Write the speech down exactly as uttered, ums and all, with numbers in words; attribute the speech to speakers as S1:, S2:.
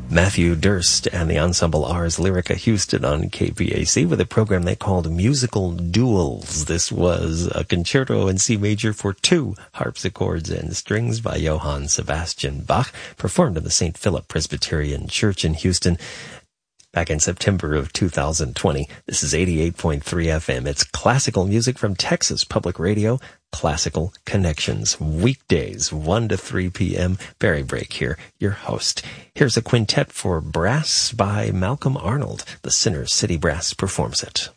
S1: Matthew Durst and the Ensemble R's Lyrica Houston on K P A C with a program they called Musical Duels. This was a concerto in C major for two harpsichords and strings by Johann Sebastian Bach, performed in the Saint Philip Presbyterian Church in Houston back in September of two thousand twenty. This is eighty-eight point three F M. It's classical music from Texas Public Radio, Classical Connections. Weekdays, one to three p.m. Barry Brake here, your host. Here's a quintet for brass by Malcolm Arnold. The Sinner City Brass performs it.